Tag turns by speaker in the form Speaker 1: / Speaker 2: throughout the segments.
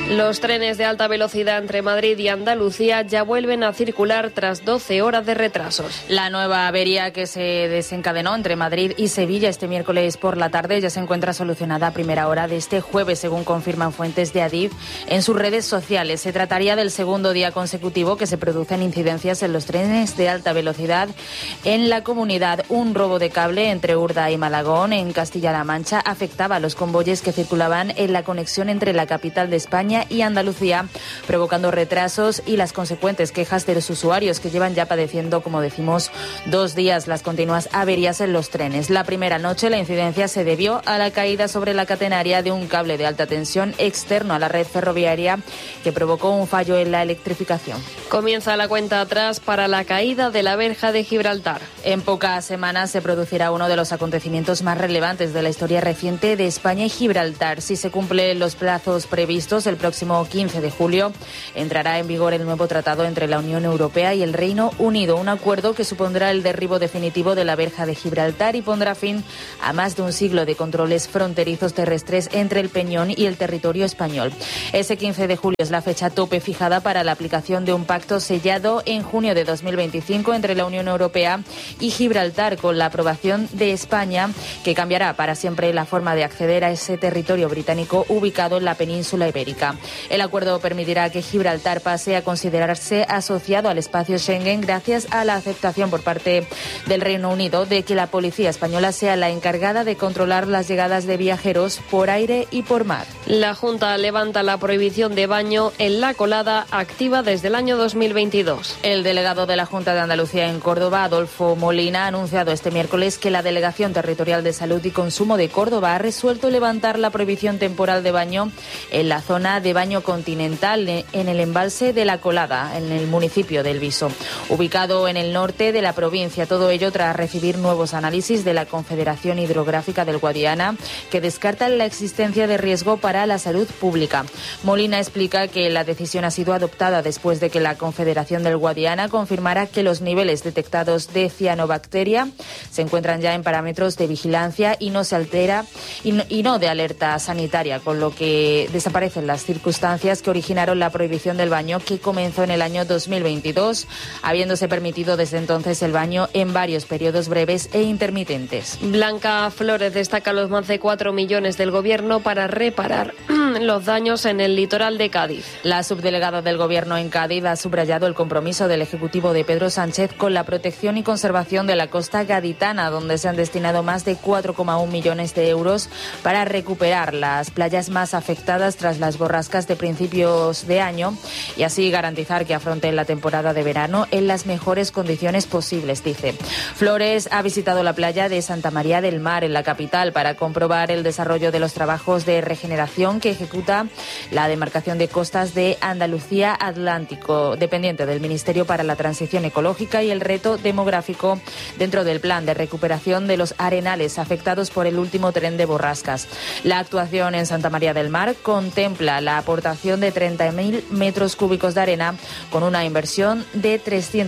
Speaker 1: Los trenes de alta velocidad entre Madrid y Andalucía ya vuelven a circular tras 12 horas de retrasos.
Speaker 2: La nueva avería que se desencadenó entre Madrid y Sevilla este miércoles por la tarde ya se encuentra solucionada a primera hora de este jueves, según confirman fuentes de Adif en sus redes sociales. Se trataría del segundo día consecutivo que se producen incidencias en los trenes de alta velocidad en la comunidad. Un robo de cable entre Urda y Malagón, en Castilla-La Mancha, afectaba a los convoyes que circulaban en la conexión entre la capital de España y Andalucía, provocando retrasos y las consecuentes quejas de los usuarios, que llevan ya padeciendo, como decimos, 2 días las continuas averías en los trenes. La primera noche la incidencia se debió a la caída sobre la catenaria de un cable de alta tensión externo a la red ferroviaria que provocó un fallo en la electrificación.
Speaker 1: Comienza la cuenta atrás para la caída de la verja de Gibraltar.
Speaker 2: En pocas semanas se producirá uno de los acontecimientos más relevantes de la historia reciente de España y Gibraltar. Si se cumplen los plazos previstos, el próximo 15 de julio entrará en vigor el nuevo tratado entre la Unión Europea y el Reino Unido, un acuerdo que supondrá el derribo definitivo de la verja de Gibraltar y pondrá fin a más de un siglo de controles fronterizos terrestres entre el Peñón y el territorio español. Ese 15 de julio es la fecha tope fijada para la aplicación de un pacto sellado en junio de 2025 entre la Unión Europea y Gibraltar, con la aprobación de España, que cambiará para siempre la forma de acceder a ese territorio británico ubicado en la península ibérica. El acuerdo permitirá que Gibraltar pase a considerarse asociado al espacio Schengen gracias a la aceptación por parte del Reino Unido de que la policía española sea la encargada de controlar las llegadas de viajeros por aire y por mar.
Speaker 1: La Junta levanta la prohibición de baño en La Colada, activa desde el año 2022.
Speaker 2: El delegado de la Junta de Andalucía en Córdoba, Adolfo Molina, ha anunciado este miércoles que la Delegación Territorial de Salud y Consumo de Córdoba ha resuelto levantar la prohibición temporal de baño en la zona de baño continental en el embalse de La Colada, en el municipio de El Viso, ubicado en el norte de la provincia. Todo ello tras recibir nuevos análisis de la Confederación Hidrográfica del Guadiana, que descartan la existencia de riesgo para la salud pública. Molina explica que la decisión ha sido adoptada después de que la Confederación del Guadiana confirmara que los niveles detectados de cianobacteria se encuentran ya en parámetros de vigilancia y no se altera y no de alerta sanitaria, con lo que desaparecen las circunstancias que originaron la prohibición del baño, que comenzó en el año 2022, habiéndose permitido desde entonces el baño en varios periodos breves e intermitentes.
Speaker 1: Blanca Flores destaca los más de 4 millones del Gobierno para reparar los daños en el litoral de Cádiz.
Speaker 2: La subdelegada del Gobierno en Cádiz ha subrayado el compromiso del Ejecutivo de Pedro Sánchez con la protección y conservación de la costa gaditana, donde se han destinado más de 4,1 millones de euros para recuperar las playas más afectadas tras las borrascas de principios de año y así garantizar que afronten la temporada de verano en las mejores condiciones posibles, dice. Flores ha visitado la playa de Santa María del Mar, en la capital, para comprobar el desarrollo de los trabajos de regeneración que ejecuta la demarcación de costas de Andalucía Atlántico, dependiente del Ministerio para la Transición Ecológica y el Reto Demográfico, dentro del plan de recuperación de los arenales afectados por el último tren de borrascas. La actuación en Santa María del Mar contempla la aportación de 30.000 metros cúbicos de arena con una inversión de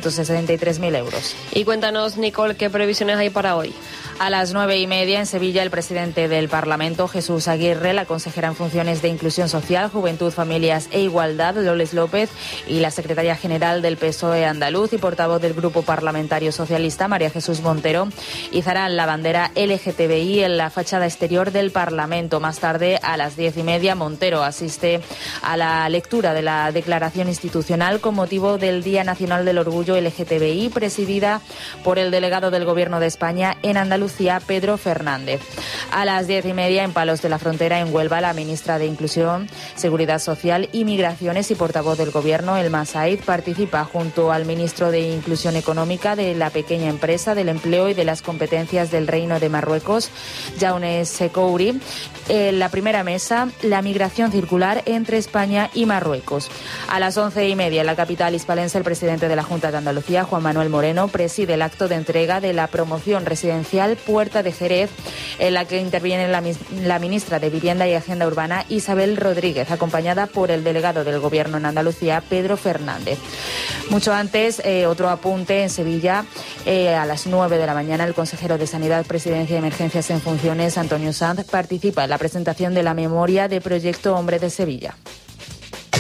Speaker 2: 363.000 euros.
Speaker 1: Y cuéntanos, Nicole, ¿qué previsiones hay para hoy?
Speaker 2: A las 9:30 en Sevilla, el presidente del Parlamento, Jesús Aguirre, la consejera en funciones de Inclusión Social, Juventud, Familias e Igualdad, Loles López, y la secretaria general del PSOE andaluz y portavoz del Grupo Parlamentario Socialista, María Jesús Montero, izarán la bandera LGTBI en la fachada exterior del Parlamento. Más tarde, a las 10:30, Montero asiste a la lectura de la declaración institucional con motivo del Día Nacional del Orgullo LGTBI, presidida por el delegado del Gobierno de España en Andalucía, Pedro Fernández. A las 10:30, en Palos de la Frontera, en Huelva, la ministra de Inclusión, Seguridad Social y Migraciones y portavoz del Gobierno, Elma Said, participa junto al ministro de Inclusión Económica, de la Pequeña Empresa, del Empleo y de las Competencias del Reino de Marruecos, Jaunes Sekouri, en la primera mesa, la migración circular entre España y Marruecos. A las 11:30, en la capital hispalense, el presidente de la Junta de Andalucía, Juan Manuel Moreno, preside el acto de entrega de la promoción residencial Puerta de Jerez, en la que interviene la ministra de Vivienda y Agenda Urbana, Isabel Rodríguez, acompañada por el delegado del Gobierno en Andalucía, Pedro Fernández. Mucho antes, otro apunte en Sevilla, a las 9 de la mañana, el consejero de Sanidad, Presidencia y Emergencias en funciones, Antonio Sanz, participa en la presentación de la memoria de Proyecto Hombre de Sevilla.